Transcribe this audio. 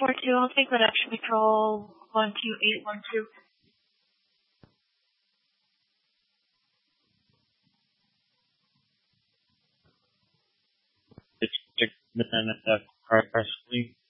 242, I'll take production control 12812. It's 6 minutes, press, please.